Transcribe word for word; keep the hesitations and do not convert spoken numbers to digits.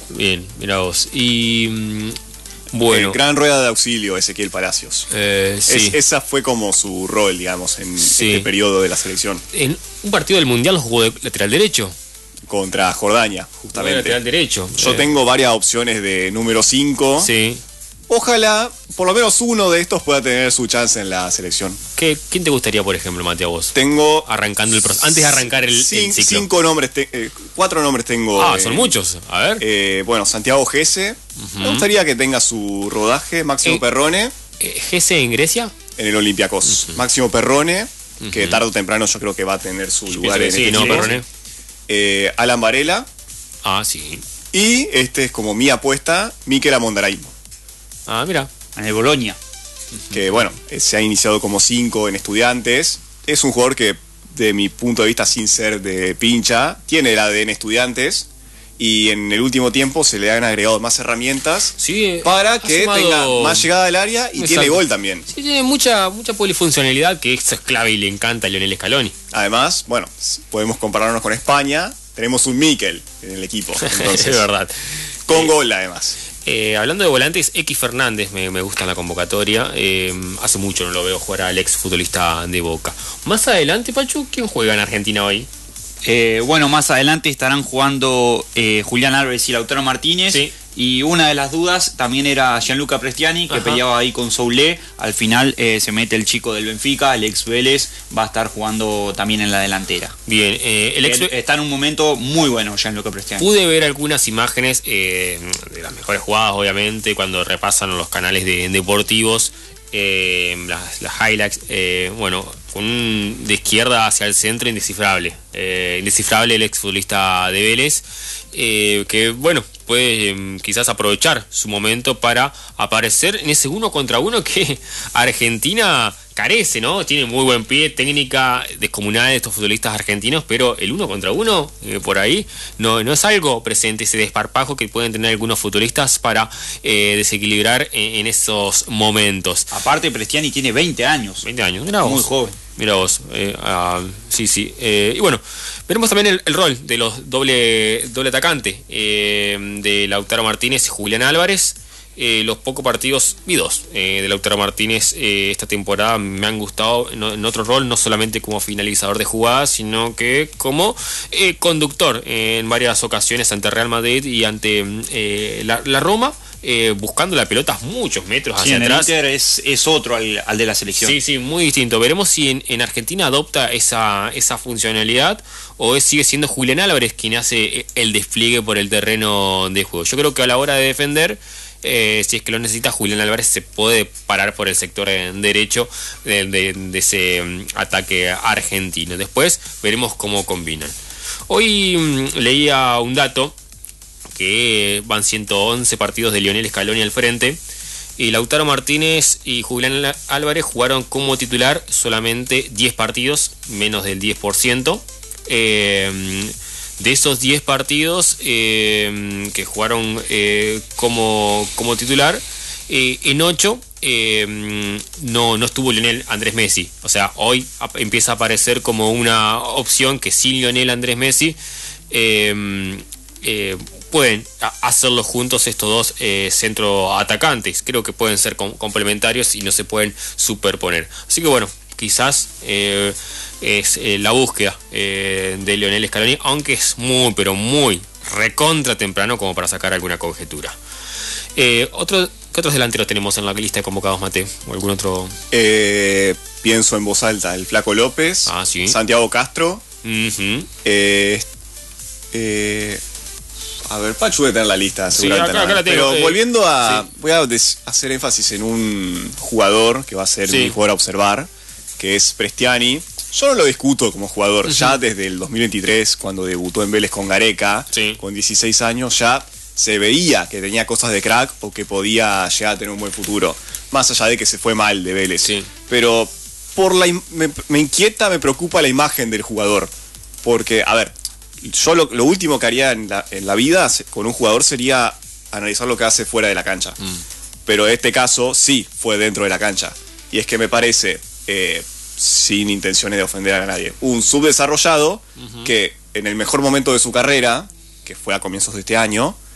Bien, mirá vos. Y mm, bueno. Eh, gran rueda de auxilio, Ezequiel Palacios. Eh, sí. Es, esa fue como su rol, digamos, en Sí. este periodo de la selección. En un partido del Mundial lo jugó de lateral derecho. Contra Jordania, Jugó de justamente. lateral derecho. Yo Eh, tengo varias opciones de número cinco. Sí. Ojalá, por lo menos uno de estos pueda tener su chance en la selección. ¿Qué, ¿Quién te gustaría, por ejemplo, Mateo, vos? Tengo Arrancando el proceso. Antes de arrancar el, cin- el ciclo. cinco nombres, te- eh, cuatro nombres tengo. Ah, eh, son muchos. A ver. eh, bueno, Santiago Gese. Ujú. Me gustaría que tenga su rodaje. Máximo Eh, Perrone Eh, ¿Gese en Grecia? en el Olympiacos. Máximo Perrone, que Ujú. tarde o temprano yo creo que va a tener su Yo lugar pienso en que sí, este ¿no, equipo. Perrone? Eh, Alan Varela. Ah, sí. Y este es como mi apuesta, Mikel Amondaraín. Ah, mira. En el Boloña. Que bueno, eh, se ha iniciado como cinco en Estudiantes. Es un jugador que, de mi punto de vista, sin ser de pincha, tiene el A D N Estudiantes. Y en el último tiempo se le han agregado más herramientas Sí, eh, para ha que sumado- tenga más llegada al área y Exacto. tiene gol también. Sí, tiene mucha, mucha polifuncionalidad, que eso es clave y le encanta a Lionel Scaloni. Además, bueno, s- podemos compararnos con España. Tenemos un Mikel en el equipo. Entonces, Es verdad. con gol además. Eh, hablando de volantes, X Fernández me, me gusta en la convocatoria. Eh, hace mucho no lo veo jugar al ex futbolista de Boca. Más adelante, Pachu, ¿quién juega en Argentina hoy? Eh, bueno, más adelante estarán jugando eh, Julián Álvarez y Lautaro Martínez. Sí. Y una de las dudas también era Gianluca Prestiani, que Ajá. peleaba ahí con Soulé. Al final eh, se mete el chico del Benfica, el ex Vélez, va a estar jugando también en la delantera. Bien, eh, el ex... Él está en un momento muy bueno Gianluca Prestiani. Pude ver algunas imágenes eh, de las mejores jugadas, obviamente, cuando repasan los canales de, deportivos, eh, las, las highlights, eh, bueno, con un de izquierda hacia el centro indescifrable, eh, indescifrable el exfutbolista de Vélez, eh, que bueno, puede eh, quizás aprovechar su momento para aparecer en ese uno contra uno que Argentina carece, ¿no? Tiene muy buen pie, técnica descomunal de estos futbolistas argentinos, pero el uno contra uno, eh, por ahí, no, no es algo presente, ese desparpajo que pueden tener algunos futbolistas para eh, desequilibrar en, en esos momentos. Aparte, Prestiani tiene veinte años. veinte años, mira vos. Muy joven. Mira vos, eh, ah, sí, sí. Eh, y bueno, veremos también el, el rol de los doble, doble atacante, eh, de Lautaro Martínez y Julián Álvarez. Eh, los pocos partidos, vi dos, eh, de Lautaro Martínez eh, esta temporada me han gustado en, en otro rol, no solamente como finalizador de jugadas, sino que como eh, conductor eh, en varias ocasiones ante Real Madrid y ante eh, la, la Roma, eh, buscando la pelota muchos metros Sí, hacia en el atrás. Inter es, es otro al, al de la selección. Sí, sí, muy distinto. Veremos si en, en Argentina adopta esa, esa funcionalidad o es, sigue siendo Julián Álvarez quien hace el despliegue por el terreno de juego. Yo creo que a la hora de defender, eh, si es que lo necesita, Julián Álvarez se puede parar por el sector eh, derecho de, de- de ese mm, ataque argentino. Después veremos cómo combinan. Hoy mm, leía un dato que van ciento once partidos de Lionel Scaloni al frente. Y Lautaro Martínez y Julián Álvarez jugaron como titular solamente diez partidos, menos del diez por ciento. Eh, de esos diez partidos eh, que jugaron eh, como, como titular, eh, en ocho eh, no, no estuvo Lionel Andrés Messi. O sea, hoy ap- empieza a aparecer como una opción que sin Lionel Andrés Messi eh, eh, pueden a- hacerlo juntos estos dos eh, centroatacantes. Creo que pueden ser com- complementarios y no se pueden superponer. Así que bueno, quizás eh, es eh, la búsqueda eh, de Lionel Scaloni, aunque es muy, pero muy recontra temprano como para sacar alguna conjetura. Eh, otro, ¿Qué otros delanteros tenemos en la lista de convocados, Mate? ¿O algún otro? Eh, pienso en voz alta, el Flaco López, Ah, sí. Santiago Castro. Ujú. eh, eh, a ver, Pachu debe tener la lista, Sí, seguramente. acá- acá nada. la tengo, Pero eh, volviendo a... sí. Voy a des- hacer énfasis en un jugador que va a ser Sí. mi jugador a observar, que es Prestiani. Yo no lo discuto como jugador, Ujú. ya desde el dos mil veintitrés, cuando debutó en Vélez con Gareca, Sí. con dieciséis años, ya se veía que tenía cosas de crack o que podía llegar a tener un buen futuro, más allá de que se fue mal de Vélez. Sí. Pero por la im- me, me inquieta, me preocupa la imagen del jugador, porque, a ver, yo lo, lo último que haría en la, en la vida se- con un jugador sería analizar lo que hace fuera de la cancha. Mm. Pero en este caso sí fue dentro de la cancha. Y es que me parece, eh, sin intenciones de ofender a nadie, un subdesarrollado que en el mejor momento de su carrera, que fue a comienzos de este año,